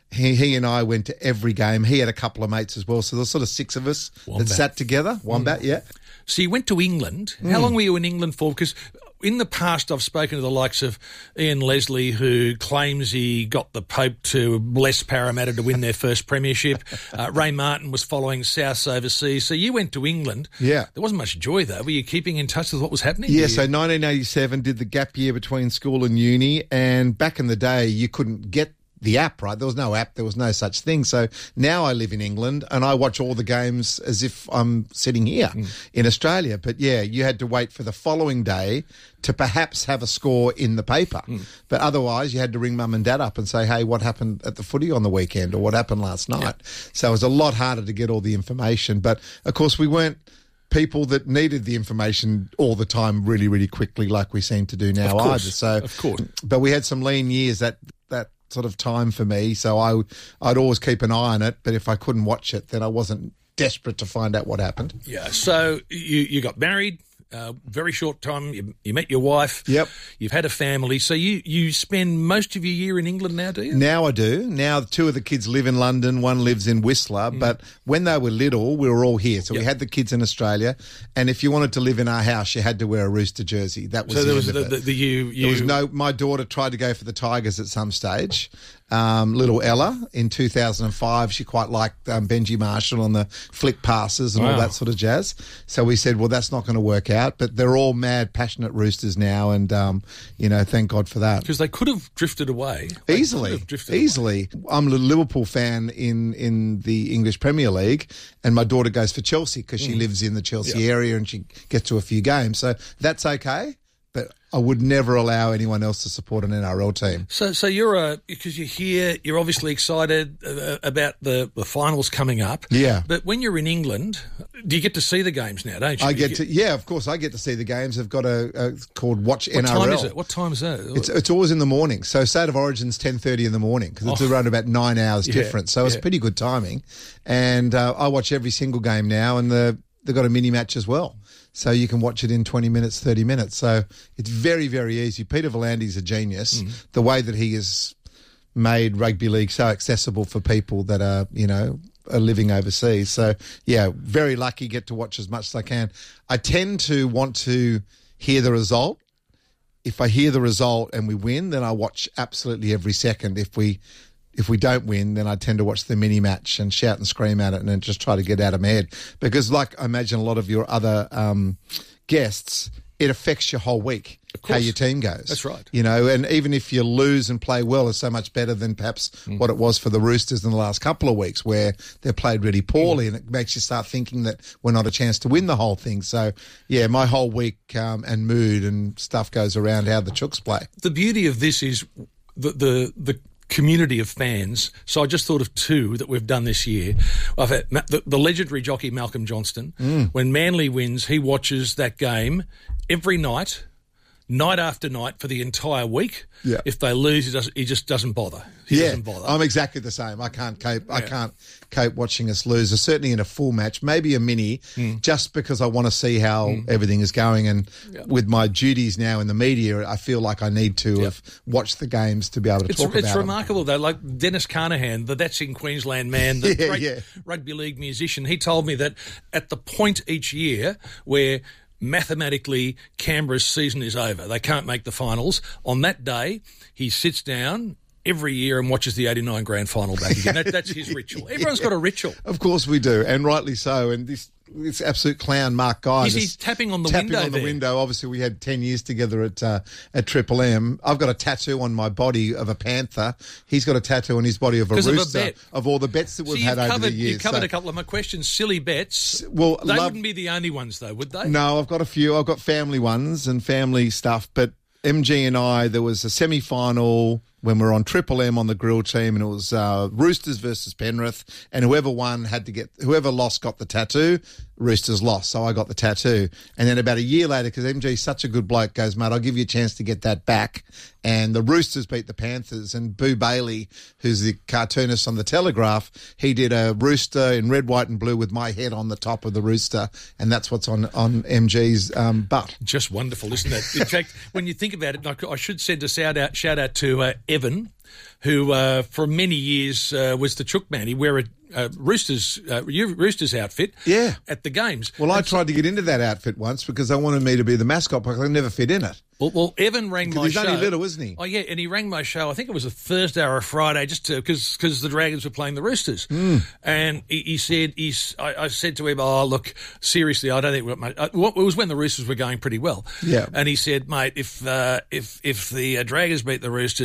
He and I went to every game. He had a couple of mates as well. So there was sort of 6 of us that sat together. Wombat, yeah. So you went to England. How long were you in England for? Because in the past I've spoken to the likes of Ian Leslie, who claims he got the Pope to bless Parramatta to win their first premiership. Ray Martin was following Souths overseas. So you went to England. Yeah. There wasn't much joy, though. Were you keeping in touch with what was happening? Yeah, so 1987, did the gap year between school and uni. And back in the day, you couldn't get the app, right? There was no app. There was no such thing. So now I live in England and I watch all the games as if I'm sitting here in Australia. But, yeah, you had to wait for the following day to perhaps have a score in the paper. But otherwise, you had to ring mum and dad up and say, hey, what happened at the footy on the weekend or what happened last night? So it was a lot harder to get all the information. But, of course, we weren't people that needed the information all the time really, really quickly like we seem to do now either. So, of course. But we had some lean years that sort of time for me, so I'd always keep an eye on it, but if I couldn't watch it, then I wasn't desperate to find out what happened. Yeah, so you got married, very short time, you met your wife. Yep. You've had a family, so you spend most of your year in England now, do you? Now I do. Now 2 of the kids live in London, one lives in Whistler, but when they were little, we were all here. So we had the kids in Australia, and if you wanted to live in our house, you had to wear a Rooster jersey. That was there was my daughter tried to go for the Tigers at some stage. Little Ella in 2005, she quite liked Benji Marshall on the flick passes and all that sort of jazz. So we said, well, that's not going to work out. But they're all mad, passionate Roosters now, and thank God for that. Because they could have drifted away easily. I'm a Liverpool fan in the English Premier League, and my daughter goes for Chelsea because she lives in the Chelsea area and she gets to a few games. So that's okay. But I would never allow anyone else to support an NRL team. So because you're here, you're obviously excited about the finals coming up. Yeah. But when you're in England, do you get to see the games now, don't you? Yeah, of course I get to see the games. I've got a called Watch NRL. What time is it? What time is that? It's always in the morning. So State of Origin's 10:30 in the morning because it's around about 9 hours difference. So it's pretty good timing. And I watch every single game now, and they've got a mini match as well. So you can watch it in 20 minutes, 30 minutes. So it's very, very easy. Peter Volandi's a genius. The way that he has made rugby league so accessible for people that are living overseas. So, yeah, very lucky, get to watch as much as I can. I tend to want to hear the result. If I hear the result and we win, then I watch absolutely every second. If we don't win, then I tend to watch the mini match and shout and scream at it and then just try to get out of my head. Because like I imagine a lot of your other guests, it affects your whole week, how your team goes. That's right. And even if you lose and play well, it's so much better than perhaps what it was for the Roosters in the last couple of weeks where they played really poorly and it makes you start thinking that we're not a chance to win the whole thing. So, yeah, my whole week and mood and stuff goes around how the Chooks play. The beauty of this is the community of fans. So I just thought of 2 that we've done this year. I've had the legendary jockey Malcolm Johnston. When Manly wins, he watches that game every night after night for the entire week. Yeah. If they lose, he just doesn't bother. He doesn't bother. I'm exactly the same. I can't cope watching us lose. Certainly in a full match, maybe a mini, just because I want to see how everything is going. And with my duties now in the media, I feel like I need to have watched the games to be able to talk about it. It's remarkable, though. Like Dennis Carnahan, the That's in Queensland man, the great rugby league musician, he told me that at the point each year where mathematically Canberra's season is over, they can't make the finals, on that day he sits down every year and watches the 89 grand final back again. That's his ritual. Everyone's got a ritual. Of course we do, and rightly so. And this absolute clown, Mark Guy. He's tapping on the window. Obviously, we had 10 years together at Triple M. I've got a tattoo on my body of a panther. He's got a tattoo on his body of a rooster. Of all the bets that we've had over the years. You've covered a couple of my questions. Silly bets. Well, they wouldn't be the only ones, though, would they? No, I've got a few. I've got family ones and family stuff. But MG and I, there was a semi-final when we were on Triple M on the grill team, and it was Roosters versus Penrith, and whoever lost got the tattoo. Roosters lost, so I got the tattoo. And then about a year later, because MG's such a good bloke, goes, mate, I'll give you a chance to get that back. And the Roosters beat the Panthers, and Boo Bailey, who's the cartoonist on The Telegraph, he did a rooster in red, white and blue with my head on the top of the rooster, and that's what's on MG's butt. Just wonderful, isn't it? In fact, when you think about it, I should send a shout out to Evan, who for many years was the Chook man. He wear a Roosters outfit at the games. Well, I tried to get into that outfit once because they wanted me to be the mascot, but I never fit in it. Well, Evan rang my show. He's only little, isn't he? Oh, yeah, and he rang my show. I think it was a Thursday or a Friday, just because the Dragons were playing the Roosters. And he said, I said to him, oh, look, seriously, I don't think it was when the Roosters were going pretty well. Yeah. And he said, mate, if the Dragons beat the Roosters,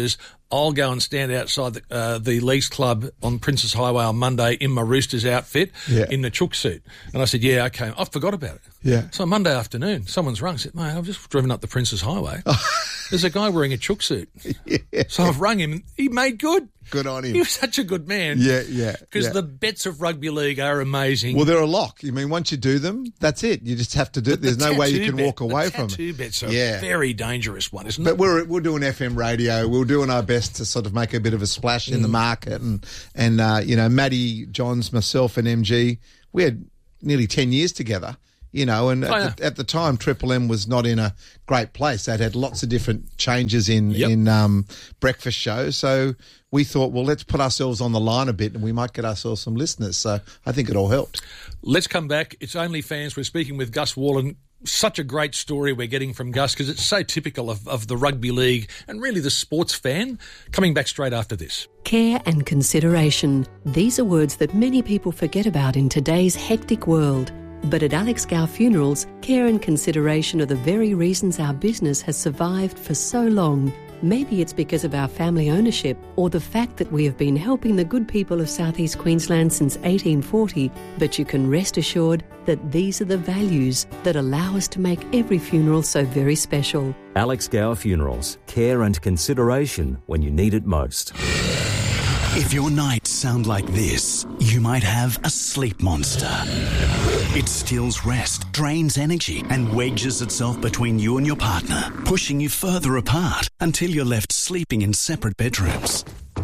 I'll go and stand outside the Leagues Club on Princess Highway on Monday in my Roosters outfit in the chook suit. And I said, yeah, okay. I forgot about it. Yeah. So Monday afternoon, someone's rung and said, mate, I've just driven up the Princess Highway. There's a guy wearing a chook suit. Yeah. So I've rung him and he made good. Good on him. He was such a good man. Yeah. Because the bets of rugby league are amazing. Well, they're a lock. I mean, once you do them, that's it. You just have to do it. There's no way you can walk away from it. The tattoo bet's a very dangerous one, isn't it? But we're doing FM radio. We're doing our best to sort of make a bit of a splash in the market. And Matty, Johns, myself and MG, we had nearly 10 years together. And at the time, Triple M was not in a great place. They'd had lots of different changes in breakfast shows. So we thought, well, let's put ourselves on the line a bit and we might get ourselves some listeners. So I think it all helped. Let's come back. It's OnlyFans. We're speaking with Gus Worland. Such a great story we're getting from Gus because it's so typical of the rugby league and really the sports fan. Coming back straight after this. Care and consideration. These are words that many people forget about in today's hectic world. But at Alex Gow Funerals, care and consideration are the very reasons our business has survived for so long. Maybe it's because of our family ownership or the fact that we have been helping the good people of southeast Queensland since 1840, but you can rest assured that these are the values that allow us to make every funeral so very special. Alex Gower Funerals. Care and consideration when you need it most. If your nights sound like this, you might have a sleep monster. It steals rest, drains energy, and wedges itself between you and your partner, pushing you further apart until you're left sleeping in separate bedrooms.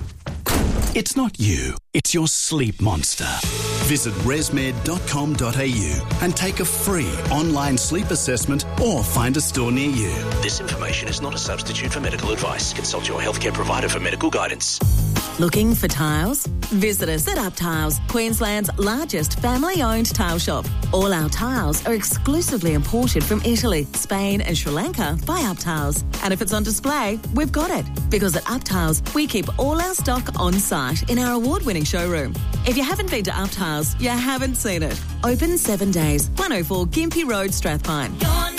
It's not you, it's your sleep monster. Visit resmed.com.au and take a free online sleep assessment or find a store near you. This information is not a substitute for medical advice. Consult your healthcare provider for medical guidance. Looking for tiles? Visit us at Up Tiles, Queensland's largest family-owned tile shop. All our tiles are exclusively imported from Italy, Spain and Sri Lanka by Up Tiles. And if it's on display, we've got it. Because at Up Tiles, we keep all our stock on site in our award-winning showroom. If you haven't been to Up Tiles, you haven't seen it. Open 7 days, 104 Gympie Road, Strathpine.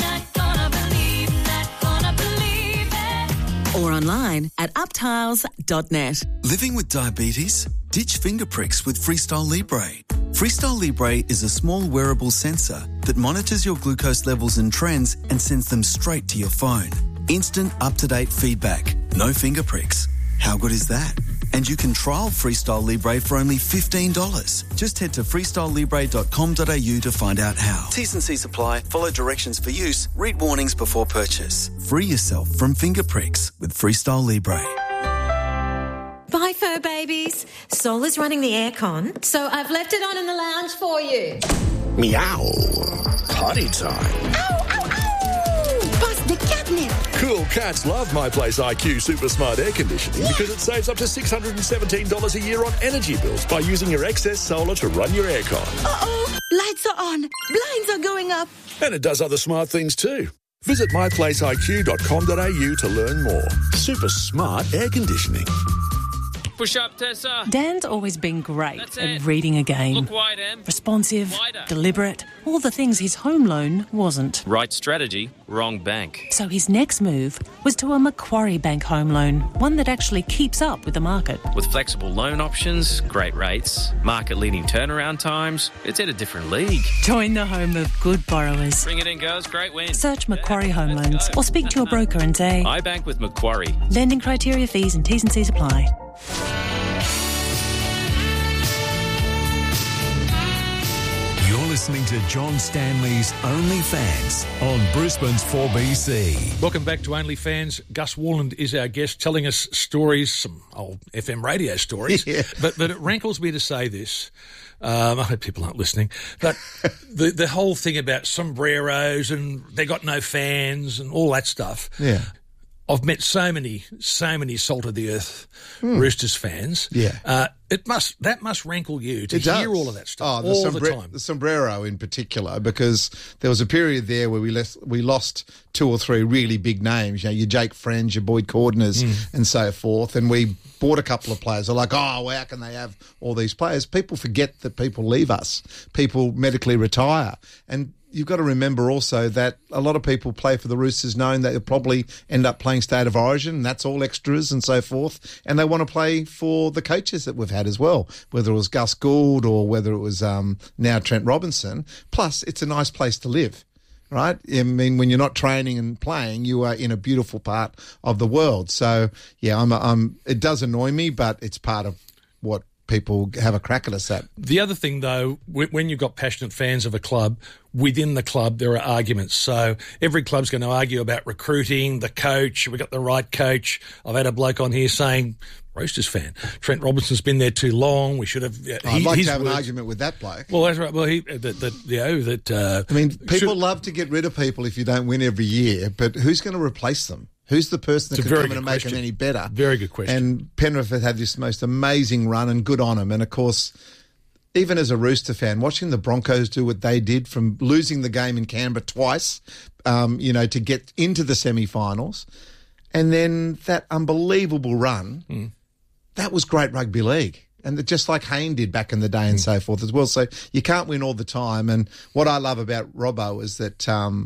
Or online at uptiles.net. Living with diabetes? Ditch finger pricks with Freestyle Libre. Freestyle Libre is a small wearable sensor that monitors your glucose levels and trends and sends them straight to your phone. Instant, up-to-date feedback. No finger pricks. How good is that? And you can trial Freestyle Libre for only $15. Just head to freestylelibre.com.au to find out how. T's and C's apply. Follow directions for use. Read warnings before purchase. Free yourself from finger pricks with Freestyle Libre. Bye, fur babies. Sol is running the aircon, so I've left it on in the lounge for you. Meow. Potty time. Ow, ow, ow! Bust the catnip. Cool cats love My Place IQ Super Smart Air Conditioning because it saves up to $617 a year on energy bills by using your excess solar to run your aircon. Uh-oh. Lights are on. Blinds are going up. And it does other smart things too. Visit myplaceiq.com.au to learn more. Super smart air conditioning. Push up, Tessa. Dan's always been great at reading a game. Look wide, Em. Responsive, Wider. deliberate, all the things his home loan wasn't. Right strategy, wrong bank. So his next move was to a Macquarie Bank home loan, one that actually keeps up with the market. With flexible loan options, great rates, market-leading turnaround times, it's at a different league. Join the home of good borrowers. Bring it in, girls. Great win. Search Macquarie Home Loans or speak to your broker and say, I bank with Macquarie. Lending criteria, fees and T's and C's apply. You're listening to John Stanley's OnlyFans on Brisbane's 4BC. Welcome back to OnlyFans. Gus Worland is our guest, telling us stories, some old FM radio stories. Yeah. But it rankles me to say this. I hope people aren't listening. But the whole thing about sombreros and they got no fans and all that stuff. Yeah. I've met so many salt of the earth Roosters fans. Yeah. That must rankle you to hear all of that stuff all the time. The sombrero in particular, because there was a period there where we lost 2 or 3 really big names, your Jake Friends, your Boyd Cordners and so forth, and we bought a couple of players. They're like, oh, well, how can they have all these players? People forget that people leave us. People medically retire. And you've got to remember also that a lot of people play for the Roosters knowing that they'll probably end up playing State of Origin, and that's all extras and so forth, and they want to play for the coaches that we've had as well, whether it was Gus Gould or whether it was now Trent Robinson. Plus, it's a nice place to live. Right? I mean, when you're not training and playing, you are in a beautiful part of the world. So, yeah, it does annoy me, but it's part of what people have a crack at us at. The other thing, though, when you've got passionate fans of a club, within the club there are arguments. So every club's going to argue about recruiting, the coach, we got the right coach. I've had a bloke on here saying, Roosters fan, Trent Robinson's been there too long. We should have. I'd like to have an argument with that bloke. Well, that's right. Well, I mean, people love to get rid of people if you don't win every year, but who's going to replace them? Who's the person that can come in and make them any better? Very good question. And Penrith have had this most amazing run, and good on them. And of course, even as a Rooster fan, watching the Broncos do what they did from losing the game in Canberra twice, to get into the semi-finals, and then that unbelievable run. That was great rugby league. And just like Hayne did back in the day and so forth as well. So you can't win all the time. And what I love about Robbo is that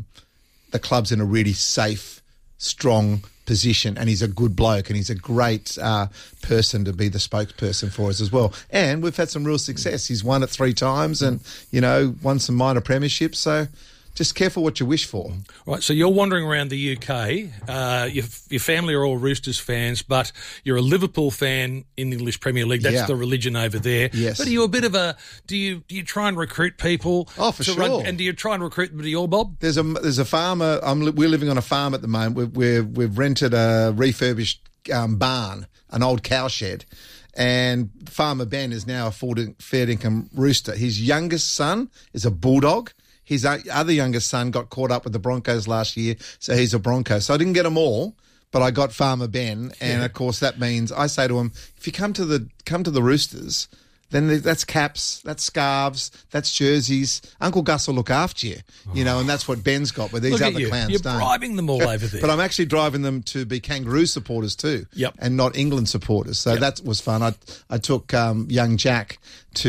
the club's in a really safe, strong position, and he's a good bloke, and he's a great person to be the spokesperson for us as well. And we've had some real success. He's won it 3 times and, won some minor premierships. So just careful what you wish for. Right, so you're wandering around the UK. Your family are all Roosters fans, but you're a Liverpool fan in the English Premier League. That's the religion over there. Yes. But are you a bit of a... Do you try and recruit people? Oh, for sure. And do you try and recruit them to your Bob? There's a farmer. We're living on a farm at the moment. We've rented a refurbished barn, an old cow shed. And Farmer Ben is now a fair income rooster. His youngest son is a bulldog. His other youngest son got caught up with the Broncos last year, so he's a Bronco. So I didn't get them all, but I got Farmer Ben, and of course that means I say to him, if you come to the Roosters, then that's caps, that's scarves, that's jerseys. Uncle Gus will look after you, and that's what Ben's got, but these other clowns You're don't. bribing them all over there. But I'm actually driving them to be Kangaroo supporters too, and not England supporters. So that was fun. I took young Jack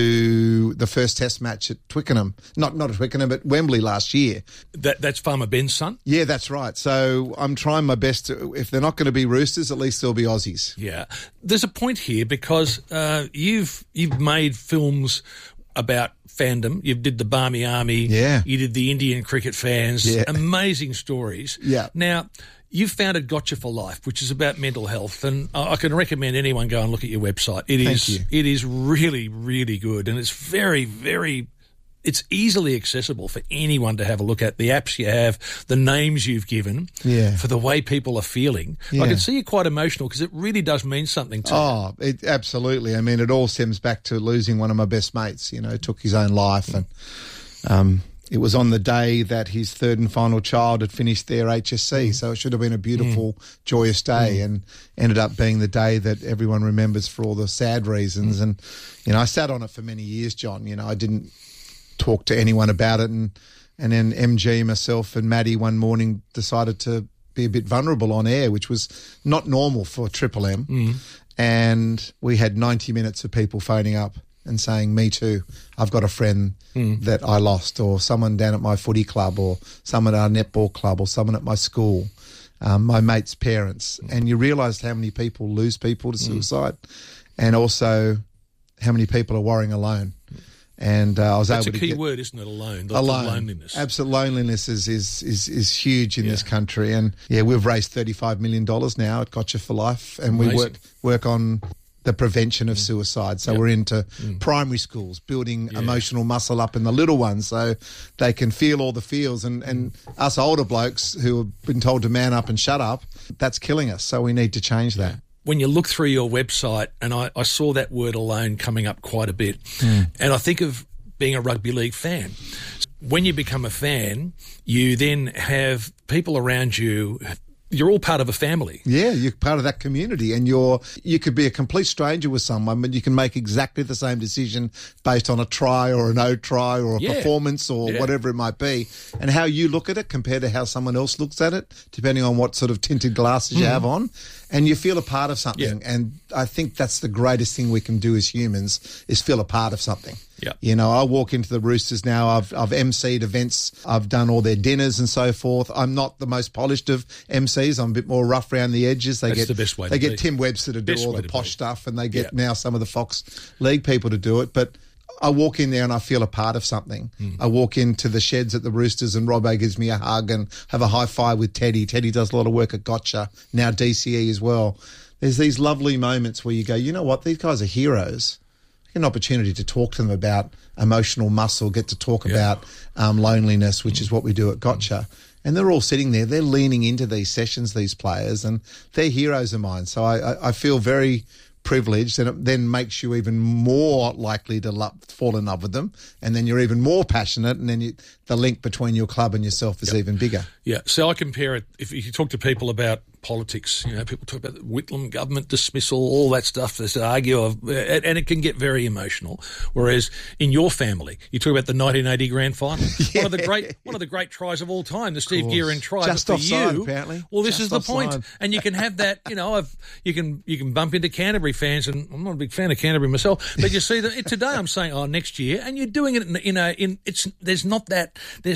to the first Test match at Twickenham, not at Twickenham, but Wembley last year. That's Farmer Ben's son? Yeah, that's right. So I'm trying my best to, if they're not going to be Roosters, at least they'll be Aussies. Yeah. There's a point here because you've made films about fandom. You did the Barmy Army. Yeah. You did the Indian cricket fans. Yeah. Amazing stories. Yeah. Now, you've founded Gotcha for Life, which is about mental health, and I can recommend anyone go and look at your website. It is really, really good, and it's very, very... It's easily accessible for anyone to have a look at. The apps you have, the names you've given, for the way people are feeling. Yeah. I can see you're quite emotional because it really does mean something to you. Oh, absolutely. I mean, it all stems back to losing one of my best mates, took his own life. And it was on the day that his third and final child had finished their HSC. So it should have been a beautiful, joyous day and ended up being the day that everyone remembers for all the sad reasons. And, I sat on it for many years, John. I didn't talk to anyone about it, and then MG, myself and Maddie one morning decided to be a bit vulnerable on air, which was not normal for Triple M. And we had 90 minutes of people phoning up and saying, me too, I've got a friend that I lost, or someone down at my footy club, or someone at our netball club, or someone at my school, my mate's parents. And you realised how many people lose people to suicide, and also how many people are worrying alone. And I was That's able to a key get word, isn't it? Alone. Loneliness. Absolute loneliness is huge in this country. And we've raised $35 million now at Gotcha for Life, and we work on the prevention of suicide. So we're into primary schools, building emotional muscle up in the little ones so they can feel all the feels. And us older blokes who have been told to man up and shut up, that's killing us. So we need to change that. When you look through your website, and I saw that word alone coming up quite a bit, and I think of being a rugby league fan. When you become a fan, you then have people around you. You're all part of a family. Yeah, you're part of that community, and you could be a complete stranger with someone, but you can make exactly the same decision based on a try or a no try or a performance or whatever it might be, and how you look at it compared to how someone else looks at it, depending on what sort of tinted glasses you have on. and you feel a part of something. Yeah. And I think that's the greatest thing we can do as humans is feel a part of something. Yeah. You know, I walk into the Roosters now. I've emceed events. I've done all their dinners and so forth. I'm not the most polished of MCs. I'm a bit more rough around the edges. That's the best way They to get be. Tim Webster to do Best all way the to posh be. stuff, and they get now some of the Fox League people to do it. But I walk in there and I feel a part of something. I walk into the sheds at the Roosters and Robbo gives me a hug and have a high five with Teddy. Teddy does a lot of work at Gotcha, now DCE as well. There's these lovely moments where you go, you know what, these guys are heroes. An opportunity to talk to them about emotional muscle, get to talk about loneliness, which is what we do at Gotcha. And they're all sitting there. They're leaning into these sessions, these players, and they're heroes of mine. So I feel very privileged, and it then makes you even more likely to fall in love with them, and then you're even more passionate, and then the link between your club and yourself is even bigger. Yeah, so I compare it, if you talk to people about politics, you know, people talk about the Whitlam government dismissal, all that stuff, there's an argue of, and it can get very emotional, whereas in your family, you talk about the 1980 grand final, one of the great tries of all time, the Steve Gearin try. Just offside, apparently. Well, this Just is the offside. point, and you can have that, you know, you can bump into Canterbury fans, and I'm not a big fan of Canterbury myself, but you see that today I'm saying, next year, and you're doing it there's not that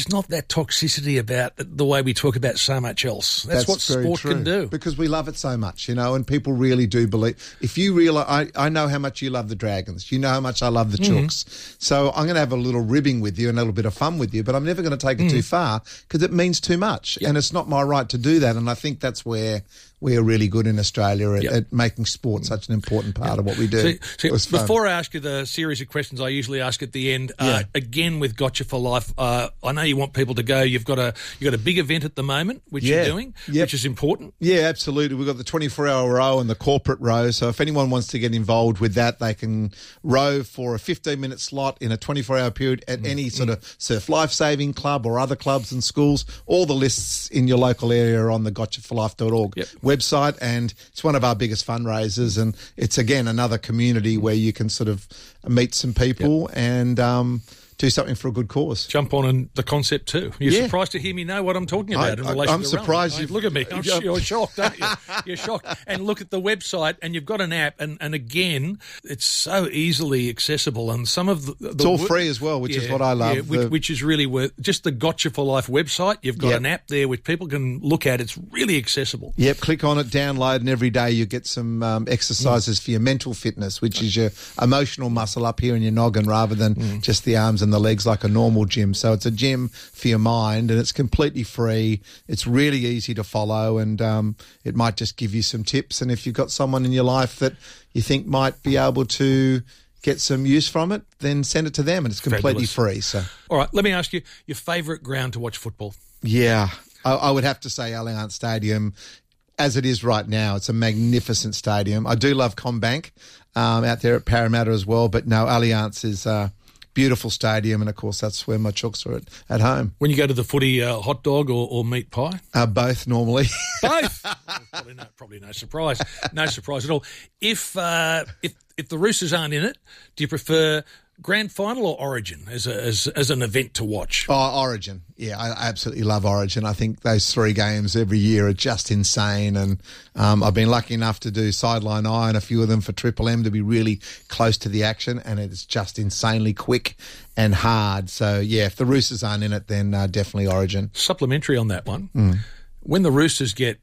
toxicity about the way we talk about so much else. That's what very sport true, can do. because we love it so much, you know, and people really do believe. If you realise, I know how much you love the Dragons. You know how much I love the Chooks. So I'm going to have a little ribbing with you and a little bit of fun with you, but I'm never going to take it too far because it means too much, and it's not my right to do that. And I think that's where we are really good in Australia at making sport such an important part of what we do. See, It was fun. before I ask you the series of questions I usually ask at the end, again with Gotcha for Life, I know you want people to go. You've got a big event at the moment, which you're doing, which is important. Yeah, absolutely. We've got the 24-hour row and the corporate row. So if anyone wants to get involved with that, they can row for a 15-minute slot in a 24-hour period at any sort of surf life-saving club or other clubs and schools. All the lists in your local area are on the gotchaforlife.org website, and it's one of our biggest fundraisers, and it's, again, another community where you can sort of meet some people and do something for a good cause. Jump on the concept too. You're surprised to hear me know what I'm talking about in relation I'm to surprised you look at me. You're shocked, aren't you? You're shocked. And look at the website, and you've got an app, and again, it's so easily accessible. And some of it's all free as well, which is what I love. Which is really worth. Just the Gotcha for Life website. You've got an app there which people can look at. It's really accessible. Yep, click on it, download, and every day you get some exercises for your mental fitness, which is your emotional muscle up here in your noggin rather than just the arms and the legs like a normal gym. So it's a gym for your mind, and it's completely free. It's really easy to follow, and it might just give you some tips. And if you've got someone in your life that you think might be able to get some use from it, then send it to them, and it's completely free. So, all right, let me ask you your favourite ground to watch football. Yeah, I would have to say Allianz Stadium. As it is right now, it's a magnificent stadium. I do love CommBank out there at Parramatta as well, but no, Allianz is beautiful stadium, and of course that's where my chooks are at home. When you go to the footy, hot dog or meat pie? Both normally. Both? Probably no surprise. No surprise at all. If the Roosters aren't in it, do you prefer Grand Final or Origin as an event to watch? Origin. Yeah, I absolutely love Origin. I think those 3 games every year are just insane, and I've been lucky enough to do Sideline Eye and a few of them for Triple M to be really close to the action, and it's just insanely quick and hard. So, yeah, if the Roosters aren't in it, then definitely Origin. Supplementary on that one. When the Roosters get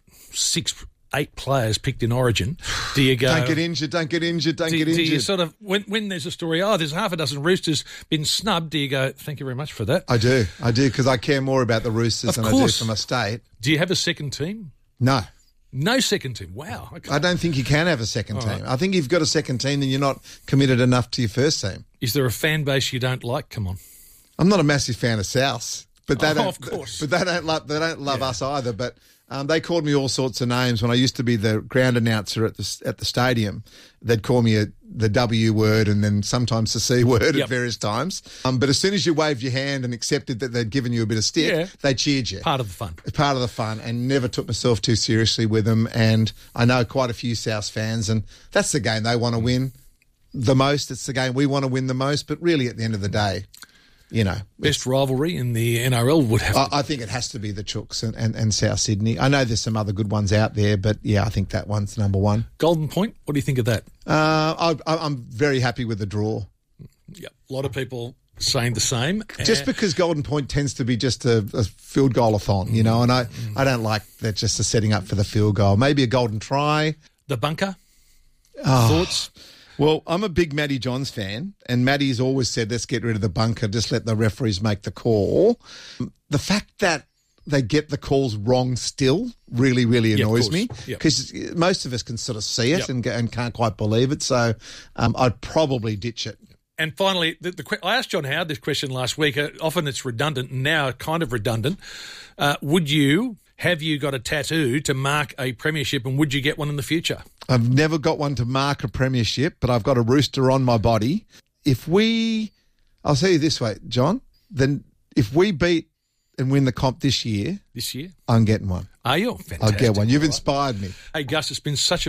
8 players picked in Origin, do you go... Don't get injured. Do you sort of, when there's a story, there's half a dozen Roosters been snubbed, do you go, thank you very much for that? I do, because I care more about the Roosters than I do for my state. Do you have a second team? No. No second team? Wow. Okay. I don't think you can have a second team. Right. I think if you've got a second team, then you're not committed enough to your first team. Is there a fan base you don't like? Come on. I'm not a massive fan of Souths, but they don't, of course. But they don't love us either, but... they called me all sorts of names when I used to be the ground announcer at the stadium. They'd call me the W word and then sometimes the C word at various times. But as soon as you waved your hand and accepted that they'd given you a bit of stick, they cheered you. Part of the fun. Part of the fun, and never took myself too seriously with them. And I know quite a few South fans, and that's the game they want to win the most. It's the game we want to win the most. But really, at the end of the day, Best rivalry in the NRL would have I think it has to be the Chooks and South Sydney. I know there's some other good ones out there, but yeah, I think that one's number one. Golden Point, what do you think of that? I'm very happy with the draw. Yeah, a lot of people saying the same. Just because Golden Point tends to be just a field goal-a-thon, and I don't like that just a setting up for the field goal. Maybe a golden try. The bunker? Thoughts? Well, I'm a big Matty Johns fan, and Matty's always said, let's get rid of the bunker, just let the referees make the call. The fact that they get the calls wrong still really, really annoys me, because most of us can sort of see it and can't quite believe it, so I'd probably ditch it. And finally, I asked John Howard this question last week. Often it's redundant, and now kind of redundant. Have you got a tattoo to mark a premiership, and would you get one in the future? I've never got one to mark a premiership, but I've got a rooster on my body. I'll say you this way, John, then if we beat and win the comp this year, I'm getting one. Are you? Fantastic. I'll get one. You've inspired me. Hey, Gus, it's been such a